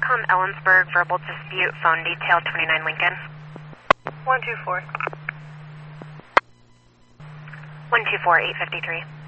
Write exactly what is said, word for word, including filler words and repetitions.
Norcom Ellensburg, verbal dispute, phone detail twenty-nine Lincoln. one two four. one two four, eight fifty-three.